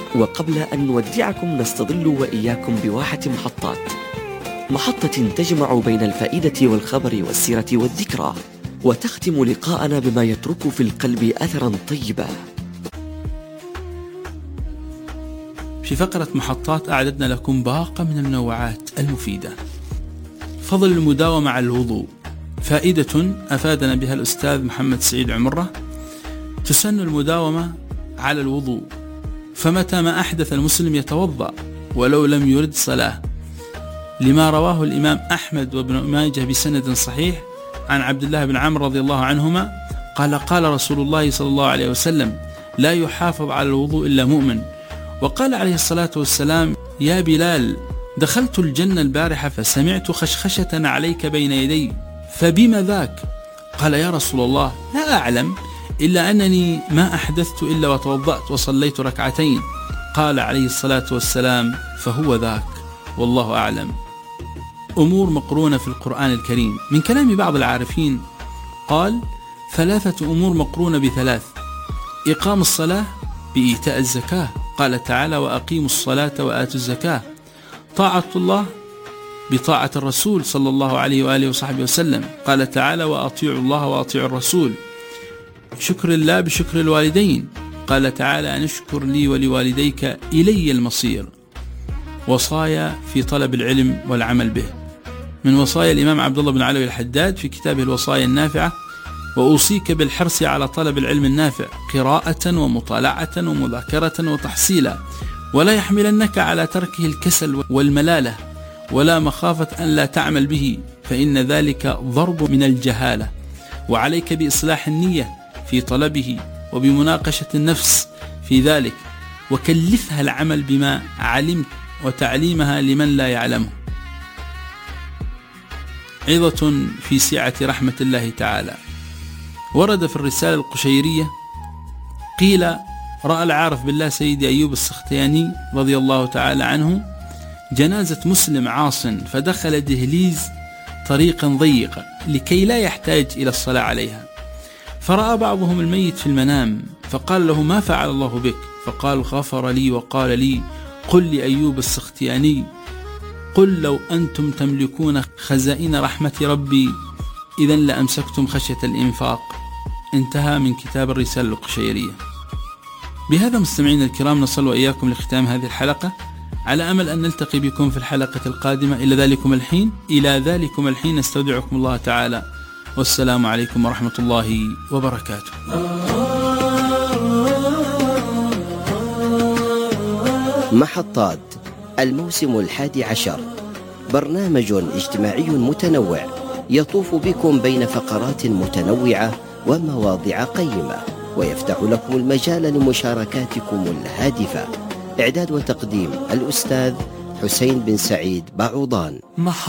وقبل أن نودعكم نستظل وإياكم بواحة محطة تجمع بين الفائدة والخبر والسيرة والذكرى، وتختم لقاءنا بما يترك في القلب أثرا طيبا. في فقرة محطات أعددنا لكم باقة من المنوعات المفيدة. فضل المداومة على الوضوء. فائدة أفادنا بها الأستاذ محمد سعيد عمرة: تسن المداومة على الوضوء، فمتى ما أحدث المسلم يتوضأ ولو لم يرد صلاة، لما رواه الإمام أحمد وابن ماجه بسند صحيح عن عبد الله بن عمرو رضي الله عنهما قال: قال رسول الله صلى الله عليه وسلم: لا يحافظ على الوضوء إلا مؤمن. وقال عليه الصلاة والسلام: يا بلال، دخلت الجنة البارحة فسمعت خشخشة عليك بين يدي، فبما ذاك؟ قال: يا رسول الله، لا أعلم إلا أنني ما أحدثت إلا وتوضأت وصليت ركعتين. قال عليه الصلاة والسلام: فهو ذاك، والله أعلم. أمور مقرونة في القرآن الكريم. من كلام بعض العارفين قال: 3 أمور مقرونة ب3: إقام الصلاة بإيتاء الزكاة، قال تعالى: وأقيموا الصلاة وآتوا الزكاة. طاعة الله بطاعة الرسول صلى الله عليه وآله وصحبه وسلم، قال تعالى: وأطيعوا الله وأطيعوا الرسول. شكر الله بشكر الوالدين، قال تعالى: أن اشكر لي ولوالديك إلي المصير. وصايا في طلب العلم والعمل به. من وصايا الإمام عبد الله بن علوي الحداد في كتابه الوصايا النافعة: وأوصيك بالحرص على طلب العلم النافع، قراءة ومطالعة ومذاكرة وتحصيلا، ولا يحملنك على تركه الكسل والملالة، ولا مخافة أن لا تعمل به، فإن ذلك ضرب من الجهالة. وعليك بإصلاح النية في طلبه، وبمناقشة النفس في ذلك، وكلفها العمل بما علمت وتعليمها لمن لا يعلمه. عظة في سعة رحمة الله تعالى. ورد في الرسالة القشيرية قيل: رأى العارف بالله سيدي أيوب السختياني رضي الله تعالى عنه جنازة مسلم عاص، فدخل دهليز طريقا ضيقا لكي لا يحتاج إلى الصلاة عليها، فرأى بعضهم الميت في المنام، فقال له: ما فعل الله بك؟ فقال: غفر لي وقال لي: قل لأيوب السختياني: قل لو أنتم تملكون خزائن رحمة ربي إذن لأمسكتم خشية الإنفاق. انتهى من كتاب الرسالة القشيرية. بهذا مستمعين الكرام نصل وإياكم لختام هذه الحلقة، على أمل أن نلتقي بكم في الحلقة القادمة. إلى ذلكم الحين نستودعكم الله تعالى، والسلام عليكم ورحمة الله وبركاته. محطات الموسم 11، برنامج اجتماعي متنوع يطوف بكم بين فقرات متنوعة ومواضيع قيمة، ويفتح لكم المجال لمشاركاتكم الهادفة. إعداد وتقديم الأستاذ حسين بن سعيد بعوضان.